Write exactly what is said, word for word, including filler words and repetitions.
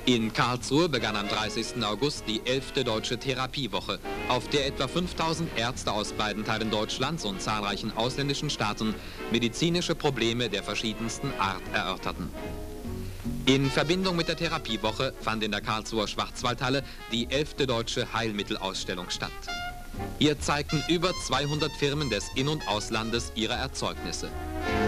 In Karlsruhe begann am dreißigsten August die elfte Deutsche Therapiewoche, auf der etwa fünftausend Ärzte aus beiden Teilen Deutschlands und zahlreichen ausländischen Staaten medizinische Probleme der verschiedensten Art erörterten. In Verbindung mit der Therapiewoche fand in der Karlsruher Schwarzwaldhalle die elfte Deutsche Heilmittelausstellung statt. Hier zeigten über zweihundert Firmen des In- und Auslandes ihre Erzeugnisse.